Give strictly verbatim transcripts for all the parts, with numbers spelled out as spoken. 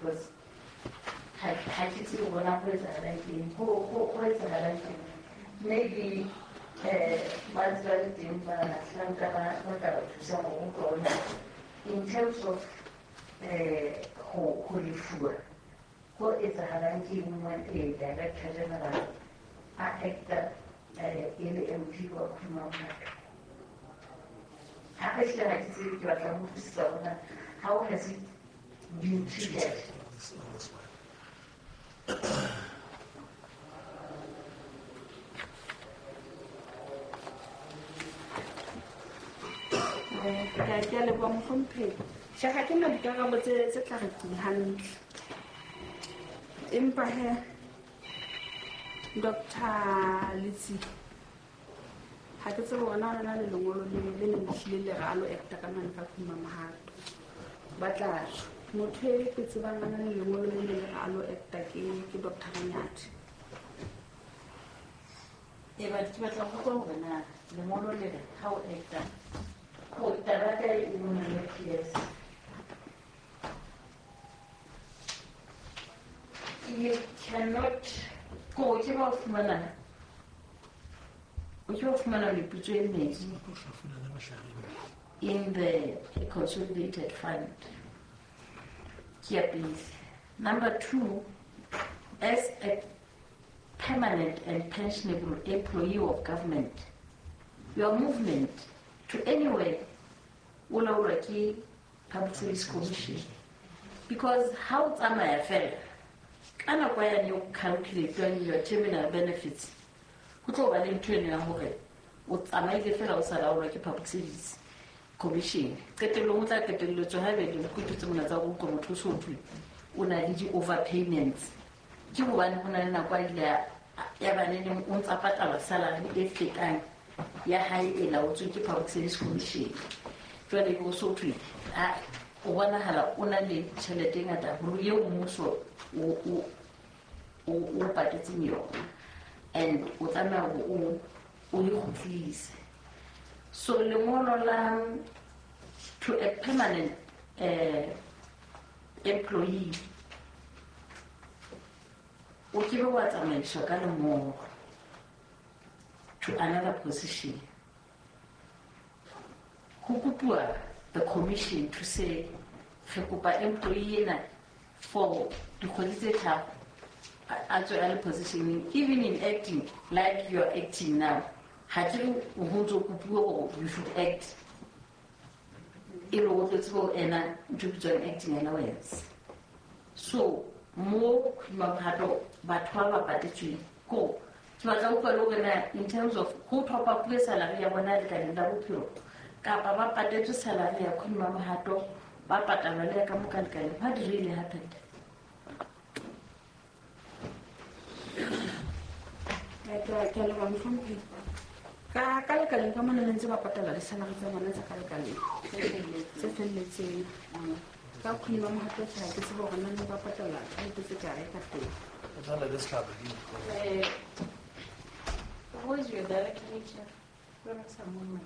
because ha ke tse bona go etsahalang teng go etsahalang teng maybe eh ba tswa le teng ba hlanka ba ba ka thusa mo go in terms of eh go go lefuwa go etsahalang ke one a director general a actor eh ile M P wa Khumamaka. How is that? How has it been treated? Ke a leboha mohlomphehi. Shaka ke na dikarabo tse tse tla re ke hantle. Empa he Doctor Litsi ha ke tsebe bona rena le lengolo le le le le le ralo actor ka mane ka Khumamahato ba tla motho e ke tsebang ana le lengolo le le ralo actor ke ke Doctor Manyathi e ba ke batla go go bona lengolo le le how actor go taraka e mo le P S you cannot go ke ba fumana in the consolidated fund. Number two, as a permanent and pensionable employee of government, your movement to anywhere will already Public Service Commission. Because how am I fair? Can I acquire you calculate your terminal benefits? Kuto ba le ntwene ya hore o tsamaile fela o sala o ke Public Service Commission ketelo motla ketelo tso ha be le kututse mona tsa go go motho so thui o na le di overpayments ke go bana hona le na kwa ile ya banene o ntsa patala salary e fetang ya hae e la o tswe ke Public Service Commission jwale go so thui a o bona hala o na le tšhelete ngata go ye o muso o o o patetse yona and utama u uyikhutlise so lengolo la to a permanent uh, employee o ke be wa tsamaiswa ka lengolo to another position go kopua the commission to say re kopa employee na for dikgwedi tse tharo actual positioning, even in acting like you are acting now, you should act. In acting allowance. So more but go. In terms of who top up the salary when I can double pure. Kappa patet salary, Kumama Hato, Papa Tamale Kamukan. What really happened? Ke a leboha mohlomphehi ka ka lekaleng ka mona ntse ba patala disalary tsa bona tsa ka lekaleng tse felletseng ka Khumamahato tsa ke se bona nne ba patala ka tse ka e ka teng Patala this club eh who is your director teacher where is someone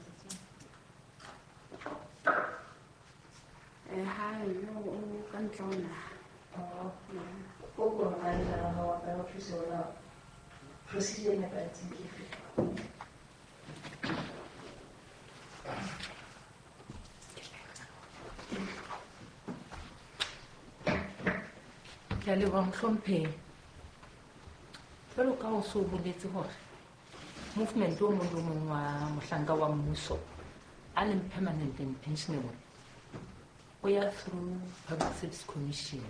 eh ha no o ka ntlona oh o go ga nna ho ba office wala procedure na ba tsinkife ke a leboha mohlomphehi jwalo ka o so boletse hore movement o mong le mong wa mohlanka wa mmuso a leng permanent and pensionable o ya through Public Service Commission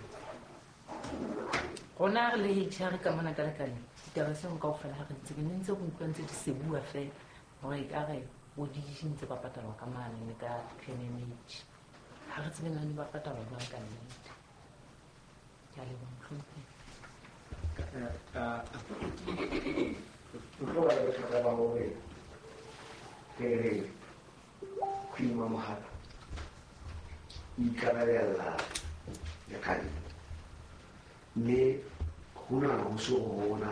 rona re le H R ka mona ka lekaleng ditaba tse nka ofela ha re ntse ke ntse go utlwa ntse di se bua fela hore ka re o di ntse ba patalwa ka mane le ka P M M H ha re tsebe nang ba patalwa ba ka nnete ya le bon tlhomphe ah o tloga le ka ba mo re ke re Khumamahato ikarabella ya kali mme hona ho so hona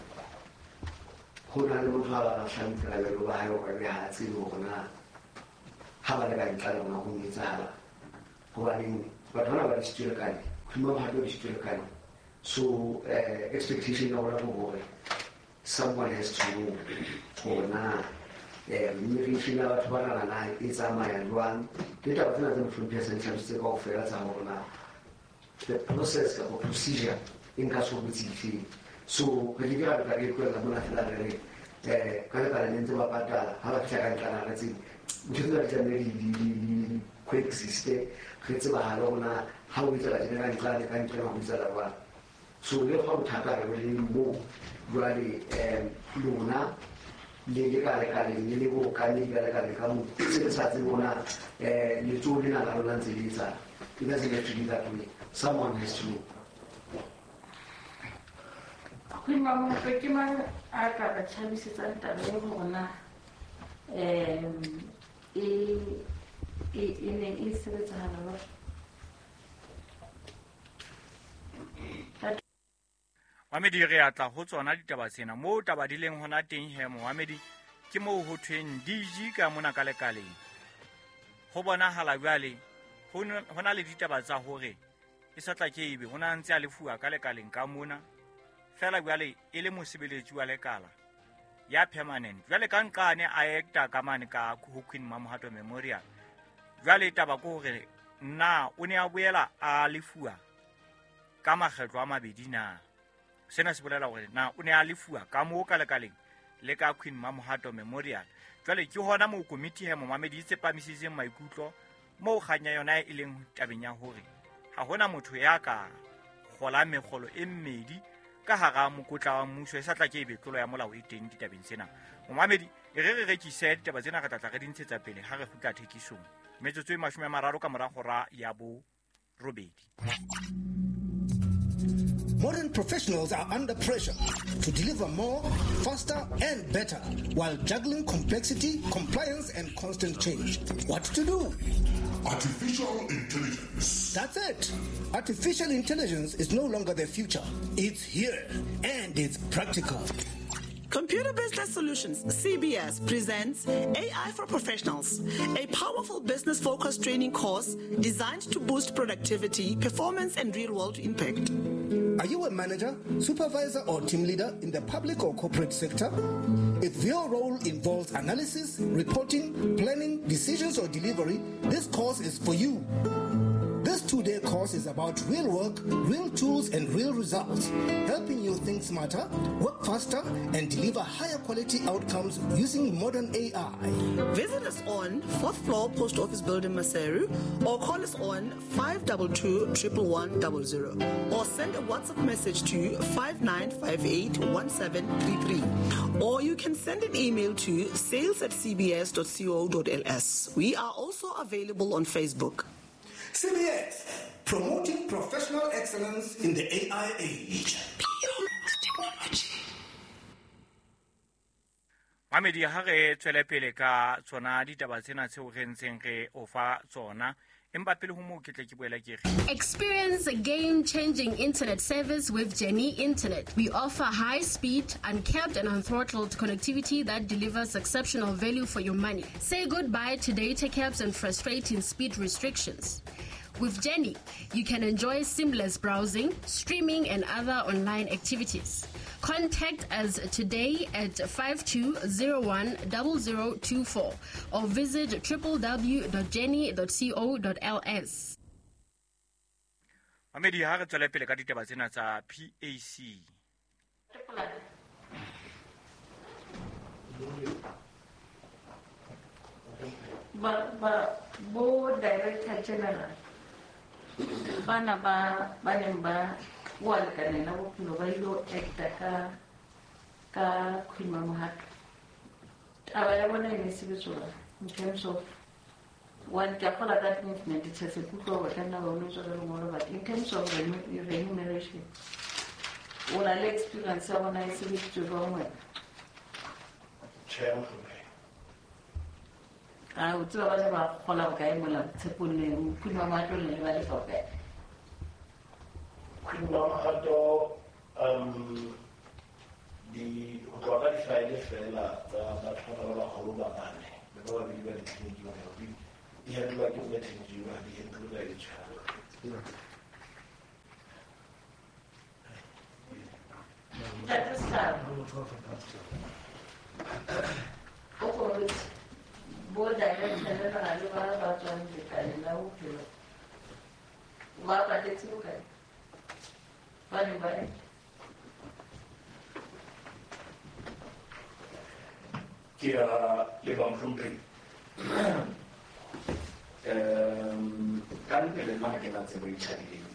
hona le motho a ba hlantsela le ba hayo ka be ha tsebe hona ha ba le ka ntla le mo go etsahala go ba le batho ba ba di tswela kale Khuma Mahato is still kind. So uh, expectation of our someone has to move for now. Moving out one and I is a my and one. Get out another from person comes to go for us. The process of procedure in Castle. So, when you have a very good amount of salary, Canada into a battle, how a child can I see, which is not generally quick system, Ritzabalona, how is a general client and Kamawa. So, we have to really move really Luna, Ligali, Liligo, Kali, Galacam, Satimona, Litulina, Alanzilisa. It doesn't have to be that way. Someone has to move. Khuma ke mang a ka ba tshabisetsang taba e bona em e e e ne e sebetsa hana ba Mohamedi re atla ho tsona ditaba tsena mo taba di leng hona teng he Mohamedi ke mo ho thweng D G ka mona ka lekaleng ho bona hala jwale hona le ditaba tsa hore e sa tla ke ebe hona ntse a lefua ka lekaleng ka mona fela jwale e le mosebeletsi wa lekala ya permanent jwale ka nqane a acta ka mane ka ho Queen Mamohato Memorial jwale taba ko hore na o ne a boela a lefua ka makgetlo a mabedi na sena se bolela hore na o ne a lefua ka mo ka lekaleng le ka Queen Mamohato Memorial jwale ke hona mo komiti he Mohamedi itse pamisitseng maikutlo mo ganya yona e leng tabeng ya hore ha hona motho ya ka gola megolo e mmedi ka hara mokotla wa mmuso e sa tla ke e betlolo ya molao e teng ditabeng tsena Mohamedi e re re rekise ditaba tsena ka tlatla re dintshetsa pele ha re futla thekisong metsotso e mashome a mararo ka mora gora ya bo robedi. Modern professionals are under pressure to deliver more, faster, and better while juggling complexity, compliance, and constant change. What to do? Artificial intelligence. That's it. Artificial intelligence is no longer the future. It's here, and it's practical. Computer Business Solutions, C B S, presents A I for Professionals, a powerful business-focused training course designed to boost productivity, performance, and real-world impact. Are you a manager, supervisor, or team leader in the public or corporate sector? If your role involves analysis, reporting, planning, decisions, or delivery, this course is for you. This two-day course is about real work, real tools, and real results, helping you think smarter, work faster, and deliver higher quality outcomes using modern A I. Visit us on fourth floor Post Office Building, Maseru, or call us on five two two, one one one zero, or send a WhatsApp message to five nine five eight, one seven three three. Or you can send an email to sales at c b s dot co dot l s. We are also available on Facebook. C B S, promoting professional excellence in the A I age. Beyond technology. Mohamedi ha re tswele pele ka tsona ditaba tsena tseo re ntseng re ofa tsona. Experience a game-changing internet service with Jenny Internet. We offer high-speed, uncapped and unthrottled connectivity that delivers exceptional value for your money. Say goodbye to data caps and frustrating speed restrictions. With Jenny, you can enjoy seamless browsing, streaming, and other online activities. Contact us today at five two zero one zero zero two four or visit w w w dot jenny dot co dot l s. Mohamedi ha re tswela pele ka ditaba tsena tsa P A C. Ba ba bo director general bana ba bana ba wal kana na bophelo ba ilo acta ka ka Queen Mamohato aba ya bona e sebetso in terms of one ka fola that movement it has a good over kana ba lo tswa le ngolo but in terms of remuneration ola le experience ya bona e sebetso ba ngwe chairman ah o tswa ba le ba khola ba kae mola tshepole Queen Mamohato le ba le foka Queen Mamohato um di ho tloha di file fela tsa batho ba ba go ba bane ba ba di ba di tleliniki ba di di handle ke ba tleliniki ba di handle ka di tshwaro o gore bo director le na le ba ba tswang lekaleng la bophelo ba patetse bokae ba le ba ke a le ba mhlompheng um ka nnele nna ke na tsebo e tšhabileng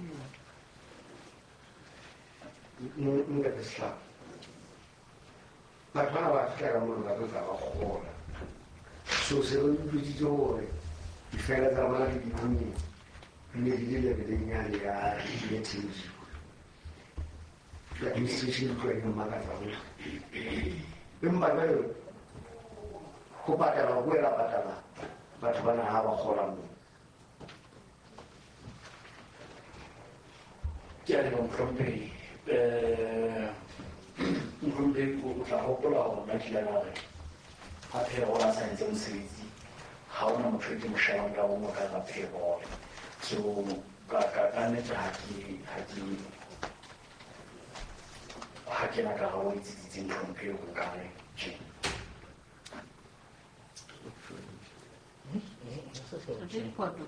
nka ke setlhapa batho bana ba fitla ka mono ba totla ba gola so se re butsitse gore difela tsa bona le dimonye di ne di le lebelenyane ya diletegi administration tlwae mmakatsa go empa jale go patala go ela patala batho bana ga ba gola mo ke a leba mhlompheng mhlompheng o tla gopola gore nna kile ka re ga phegola a santse mosebetsi ga ona motho e ke mošhabang ka bongwe ka ga phegola so ka nnete ga ke na ka ga o itsitsitseng tlhomphe go kare je Diphoto.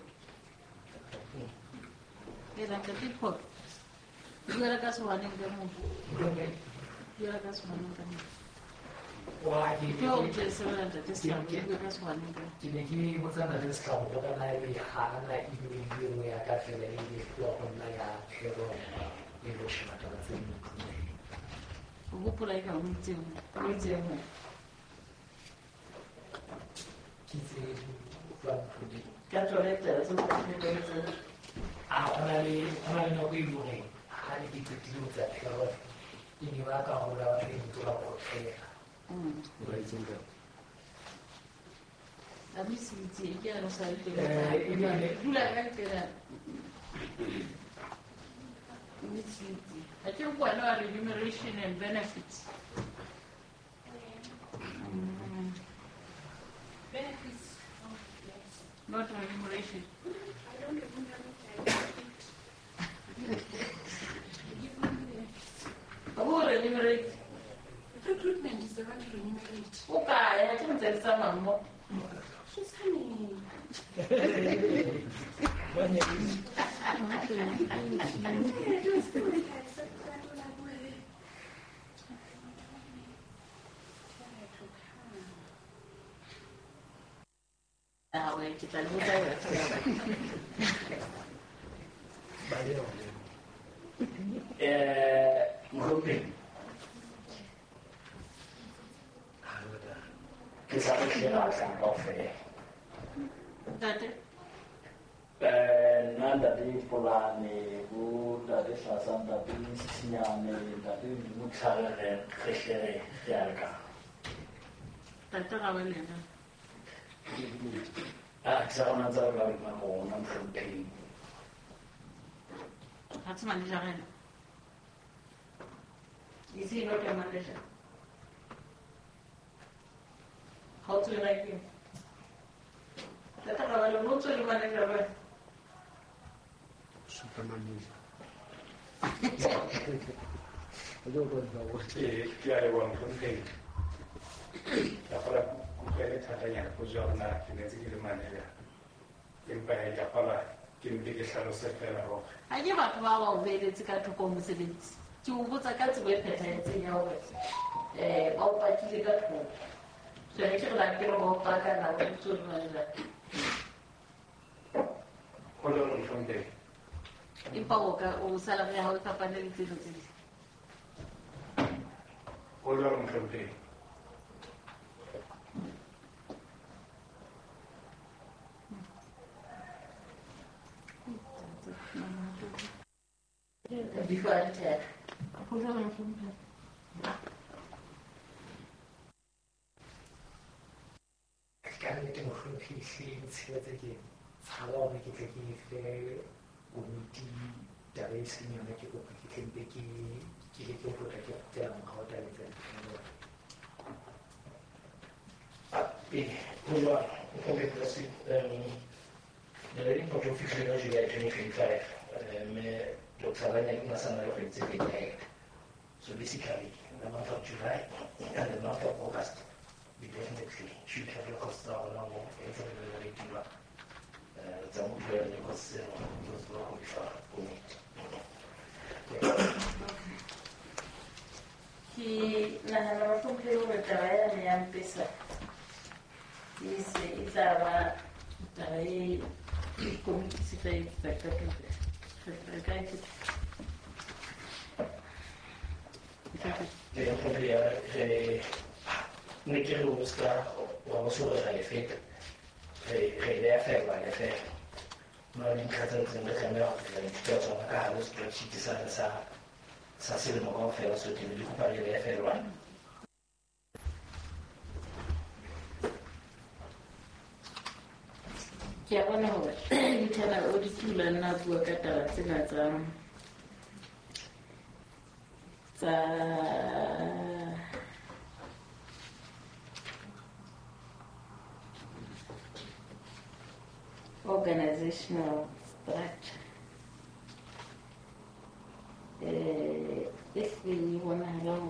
Era ka diphoto. Dira ka swane ka mo. Dira ka swane ka mo. Wa ke ke o je se wena tsa tsa dira ka swane ka. ke ne ke botsa na le sekao go kana le ga na e le dingwe ya ka fela e le go nna ya phero e lo shima ka tse dingwe. Go pola ka mo tseng, mo tseng. Ke tse ka tolete se mo tshepetse a ona le ona le no go ile ga le ditse dilo tsa phero e ni ba ka go la le ntse ba go phela mm ba itsenga a mi si ti ke no sa le eh ina le dula ka tela mi si ti a ke go ana remuneration and benefits benefits not remuneration. I don't even know what I remunerate. Recruitment is the one to remunerate. Okay, I can tell someone more. She's coming. Ah ouais, kita lupa ya. Banyak. Eh, mhlompheng ke sa re tlhela tlang kaofela Tate. um nna ntate polane bo ntate tlasa ntate sisinyane ntate motlhare re tlhere re a lekana Tate ga ba lena. a ke sa gona tsa re ka bima gona mhlompheng Ha se manager rena. Is he not a manager? How to like him? Tate ga ba lena, no tswe le manager rena. super manager ke a leboa mhlompheng ka gola kutlwele thatanyana go jwa gona ke netse ke le manega empa e ka gola ke mpe ke tlhalose fela gore Ha ke batho ba ba o beeletse ka thoko mosebetsi. Ke o botsa ka tsebo e phethahetseng ya hore eh ba o pakile ka thoko. So ne ke re la ke re ba o paka na o tswe le manager. go le gore mhlompheng Empa o ka o sala ya hao fapane le tseno tse ding. go le gore mhlompheng Different. Ho ja le fumpa. ka nnete mohlomphisi tshebetso ke tshaba gore ke tle ke fe komiti taba e seng yona ke kopa ke tlempe ke ke le ke go tla ke tsela mo ga tla tsa e go jwa go le presi um the leading point official in July twenty twenty-five me doctor Ranya ke masana le go itse ke So basically, in the month of July and the month of August, we definitely should have the costs down along with the regular the movement of the costs was not before on it. He nahana mafupi huwe tawaya ni ya mpesa. Isi itawa tawaye komiti sifai zakatu. Zakatu. Le problema è che non busca o solo da effetto. E le affaire va le affaire. Ma in caso di un cambio di situazione a caso, ci sarà sa sa se non va a fare su di recuperare le affaire va. Ke a bona gore internal audit le nna bua ka taba tsena tsa tsa organizational structure. Eh, if we want to know,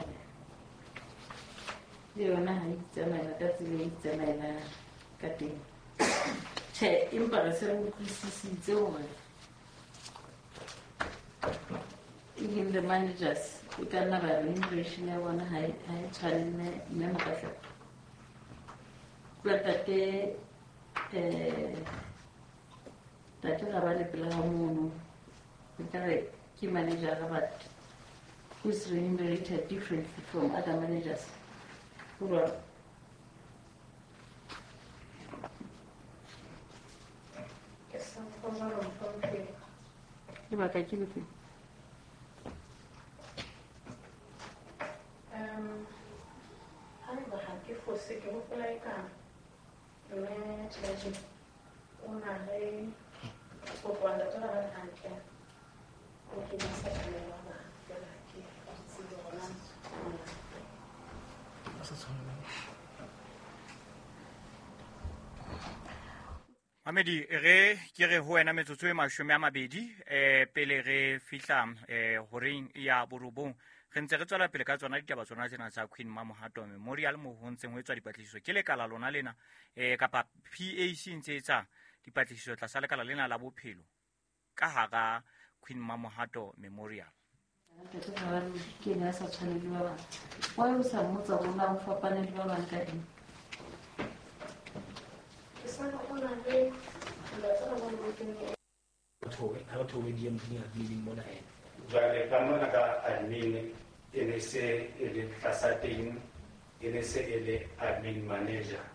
we want to have it, that's the way it's a cutting. C'è imparare un precisione in the managers. We can have a immigration. I want to high high challenge members. But that they, that is about the plan. We can key manager about who's remunerated differently from other managers who are. Iba kaji bitu. Um, I never had before sick of like a man, church, una lay, for one that I had care. Okay, that's a little Mamedi re ke re ho wena metsotso e mashome a mabedi eh pele re fihla eh horeng ya borobong re ntse re tswela pele ka tsona ditaba tsona tsena tsa Queen Mamohato Memorial mo ho ntseng ho etswa dipatlisiso ke lekala lona lena eh kapa P A C ntse etsa dipatlisiso tla sa lekala lena la bophelo ka hara Queen Mamohato Memorial. Ke ne sa tshwanele ba ba wa o sa motsa bona o fapane le ba bang ka di Jwale ka mona ka admin e ne se e le tlasa teng e ne se e le admin manager.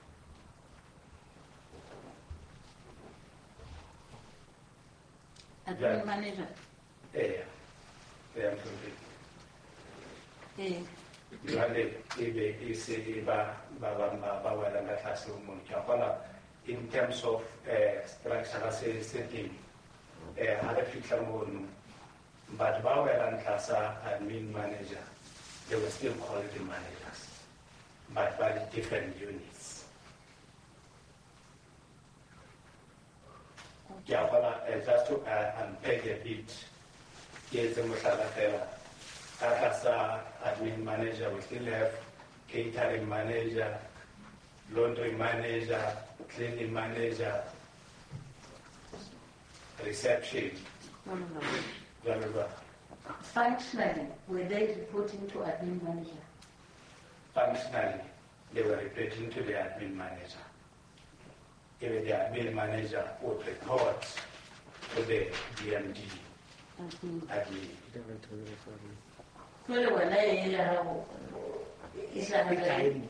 Admin manager. Eh, eh, eh. Jwale e be e se e ba ba ba ba wela ka tlase o mong ka bona in terms of uh, structure se setting eh ha re fitla mono but ba wela ntlasa admin manager they were still called the managers but by different units. Yeah, well, uh, just to uh, unpack a bit, here's the Mushalatela. As an admin manager, we still have catering manager, laundry manager, cleaning manager, reception. No, no, no. Functionally, were they reporting to admin manager? Functionally, they were reporting to the admin manager. Even the admin manager would report to the D M D. Admin. Well, when I have is a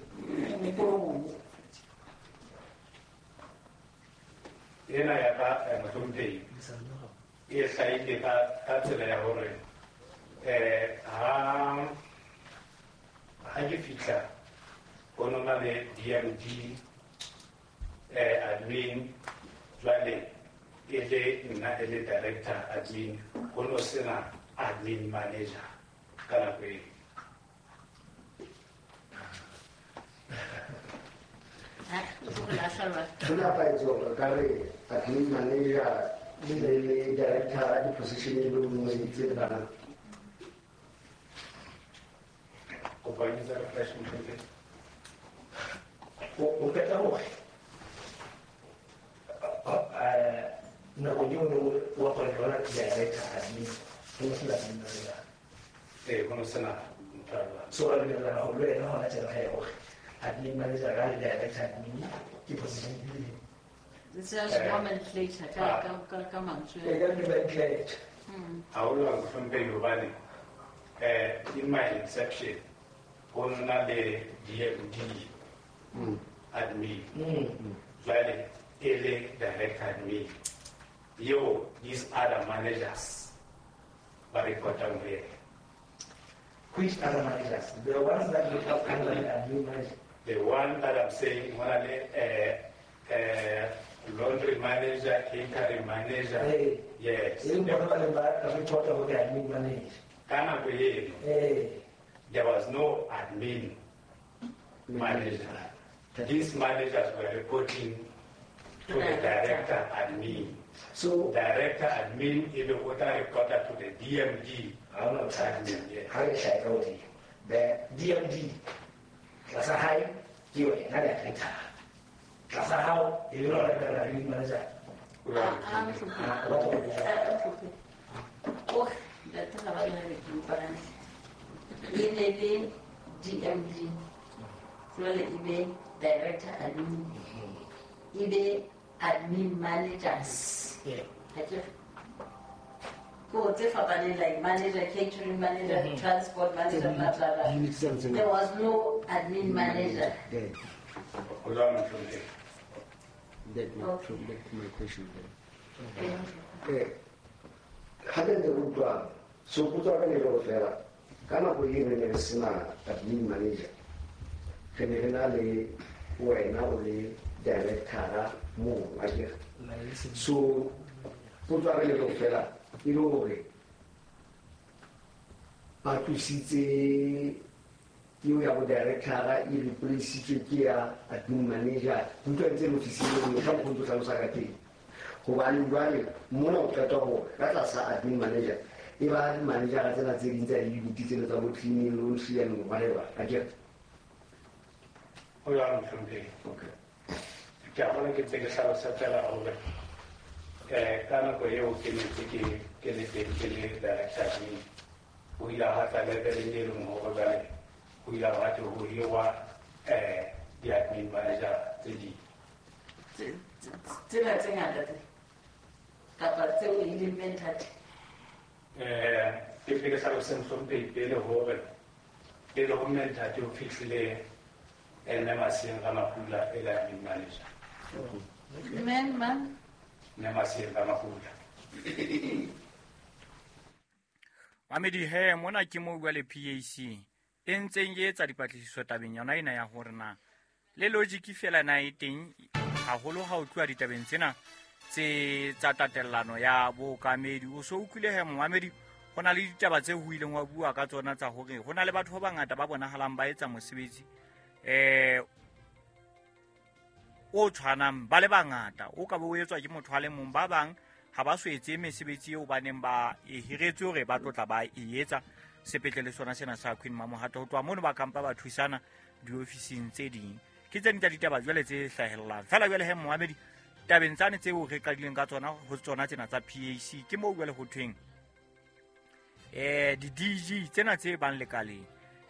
Ena ya ka motumtei e saite ka ka tsela ya hore eh ha ha ke fitla ono na le D M D eh admin jwale e le nna e le director admin ono sena admin manager kana kwe Tuna pa ito kare admin manager le director di position e lo mo itse bana go ba itse refresh motho o peta hore nako e nngwe wa gore ke bona director admin go se la nna eh go no sena so a le la go le no na tsela ya gore admin manager ga le director admin ke position e le This is a nomenclature. Come, come, come on. e ga le nomenclature a o lo go mpe yo bane eh in my inception go nna le D M D admin jwale ele direct admin yo these other managers ba report on here. Which other managers? The ones that look up under the admin manager. The one that I'm saying, one of the uh, uh, laundry manager, catering manager. Hey. Yes. You know what about the report of the admin manager? Kana kwe, Hey. there was no admin manager. These managers were reporting to the director admin. So director admin is the water reporter to the D M D. I'm not admin. How is I know the D M D? That's a high. You are not a director. That's how you know that the admin manager. I'm from Oh, that's a lot of it. D M D. Well, even director admin. Even admin managers. Yeah. Go like manager, catering manager, mm-hmm. transport manager, blah, blah, blah. There was no admin manager. That will make my question there. Hadn't the good one. So put on a little fella. Come up with him in a smart admin manager. Generally, where now the director more like it. So put on a little fella. You know, but to see you have a director, you replace here admin manager, who can tell office you come to Samusagati. Who are you running? Mono Katoho, that's admin manager. If I had manager as an admin, you would detail about cleaning rooms and whatever. I get. Oh, I'm from there. Okay. I want to get the Samusagala over. Kana ko yeo kene tiki kene kene director ni huila hata lebe lingero mo gani huila watu huiwa eh the admin manager tiji tena tena date kapa teo implemented eh ifike salo senso pe pele hobe pele ho menta to fixile ene masin kama kula ele admin manager men man Mamedi he mona ke mo bua le P A C e ntseng e etsa dipatlisiso tabeng yona ina ya hore na le logic fela na e teng haholo ha o tloa ditabeng tsena tse tsa tatellano ya bokamedi o so utlwile he Mamedi hona le ditaba tse huileng wa bua ka tsona tsa hore hona le batho ba bangata ba bonahalang ba etsa mosebetsi eh o tshwanang ba le bangata o ka bo etswa ke motho a le mong ba bang ha ba so etse mesebetsi eo ba neng ba e hiretse hore ba tlotla ba e etsa sepetlele sona sena sa Queen Mamohato ho tloa mono ba kampa ba thusana diofising tse ding ke tse nta ditaba jwale tse hlahellang fela jwale he Mohamedi tabeng tsane tseo re qadileng ka tsona ho tsona tsena tsa P A C ke mo jwale ho thweng eh di D G tsena tse bang lekaleng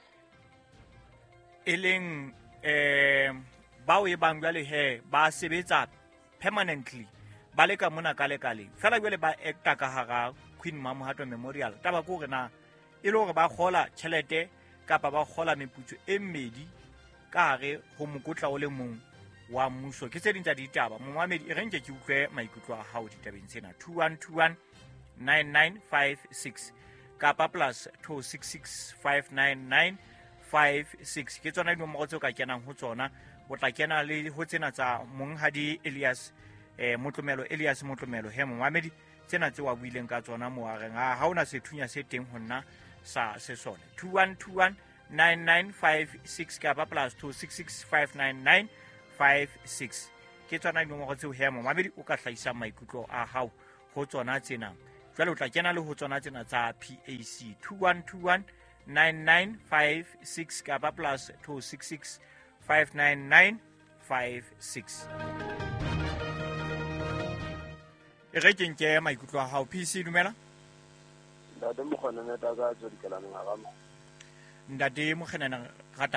e leng eh ba o e bang jwale he ba sebetsa permanently ba le ka mona ka lekaleng fela jwale ba acta ka hara Queen Mamohato Memorial taba ko rena e le hore ba khola tšhelete kapa ba khola meputso e mmedi ka hare ho mokotla o le mong wa mmuso ke tse ding tsa ditaba Mohamedi e renke ke utlwe maikutlo a hao ditabeng tsena two one two one nine nine five six kapa plus two six six five nine nine five six ke tsona dinomoro tseo ka kenang ho tsona o tla kena le ho tsena tsa Monghadi Elias eh Motlomelo Elias Motlomelo he Mohamedi tsena tse wa buileng ka tsona mo areng ha ha ona sethunya se teng honna sa se sone two one two one nine nine five six kapa plus two six six five nine nine five six ke tsona dinomoro tseo he Mohamedi o ka hlaisa maikutlo a hao ho tsona tsena jwale o tla kena le ho tsona tsena tsa P A C two one two one nine nine five six kapa plus two six six five nine nine five six. E re ke nke maikutlo a hao P C dumela. Ntate Mokgwanana ta ka tsodikelang ngaka. Ntate Mokgwanana